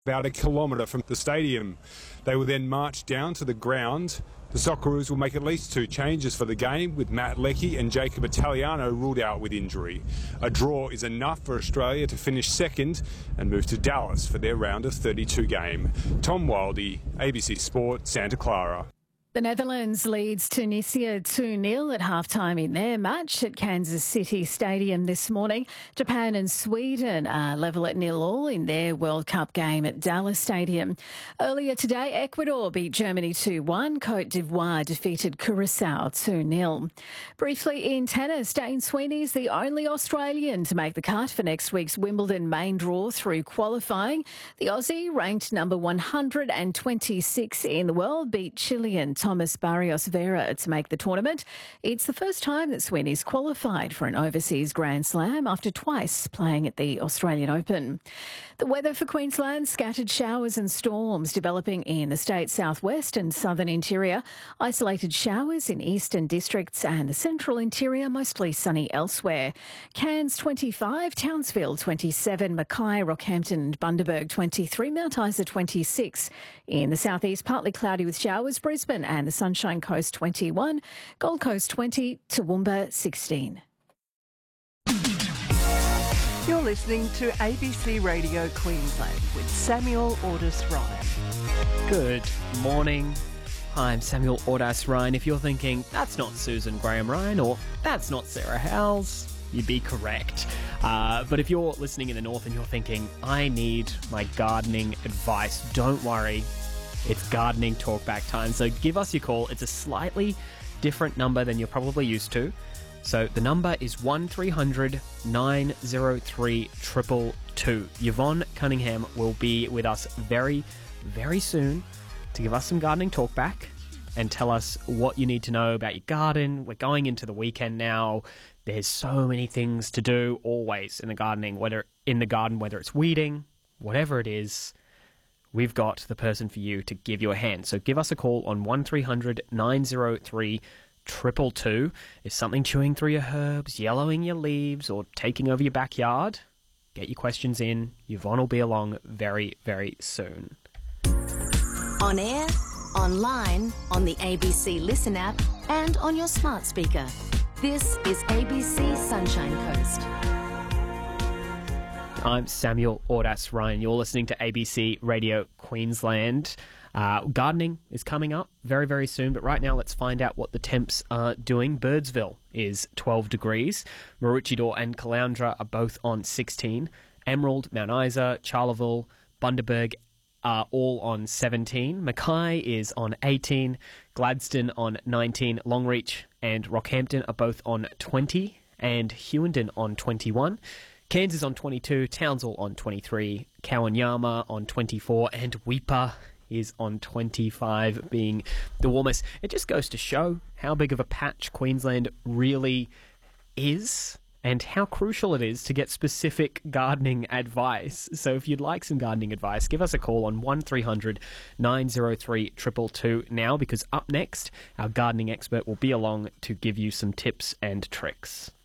About a kilometre from the stadium. They will then march down to the ground. The Socceroos will make at least 2 changes for the game, with Matt Leckie and Jacob Italiano ruled out with injury. A draw is enough for Australia to finish second and move to Dallas for their round of 32 game. Tom Wildey, ABC Sport, Santa Clara. The Netherlands leads Tunisia 2-0 at half-time in their match at Kansas City Stadium this morning. Japan and Sweden are level at 0-0 in their World Cup game at Dallas Stadium. Earlier today, Ecuador beat Germany 2-1. Cote d'Ivoire defeated Curaçao 2-0. Briefly in tennis, Dane Sweeney's the only Australian to make the cut for next week's Wimbledon main draw through qualifying. The Aussie, ranked number 126 in the world, beat Chilean Thomas Barrios Vera to make the tournament. It's the first time that Sweeney's qualified for an overseas Grand Slam after twice playing at the Australian Open. The weather for Queensland, scattered showers and storms developing in the state's southwest and southern interior. Isolated showers in eastern districts and the central interior, mostly sunny elsewhere. Cairns 25, Townsville 27, Mackay, Rockhampton and Bundaberg 23, Mount Isa 26. In the southeast, partly cloudy with showers, Brisbane and the Sunshine Coast 21, Gold Coast 20, Toowoomba 16. You're listening to ABC Radio Queensland with Samuel Ordis Ryan. Good morning. I'm Samuel Ordis Ryan. If you're thinking, that's not Susan Graham Ryan or that's not Sarah Howells, you'd be correct. But if you're listening in the north and you're thinking, I need my gardening advice, don't worry. It's gardening talkback time. So give us your call. It's a slightly different number than you're probably used to. So the number is 1300 903 222. Yvonne Cunningham will be with us very, very soon to give us some gardening talkback and tell us what you need to know about your garden. We're going into the weekend now. There's so many things to do always in the gardening, whether it's weeding, whatever it is. We've got the person for you to give you a hand. So give us a call on 1300 903 222. If something chewing through your herbs, yellowing your leaves, or taking over your backyard, get your questions in. Yvonne will be along very, very soon. On air, online, on the ABC Listen app, and on your smart speaker. This is ABC Sunshine Coast. I'm Samuel Ordis Ryan. You're listening to ABC Radio Queensland. Gardening is coming up very, very soon, but right now let's find out what the temps are doing. Birdsville is 12 degrees. Maroochydore and Caloundra are both on 16. Emerald, Mount Isa, Charleville, Bundaberg are all on 17. Mackay is on 18. Gladstone on 19. Longreach and Rockhampton are both on 20. And Hewenden on 21. Cairns is on 22, Townsville on 23, Kawanyama on 24, and Weipa is on 25, being the warmest. It just goes to show how big of a patch Queensland really is and how crucial it is to get specific gardening advice. So if you'd like some gardening advice, give us a call on 1300 903 222 now, because up next, our gardening expert will be along to give you some tips and tricks.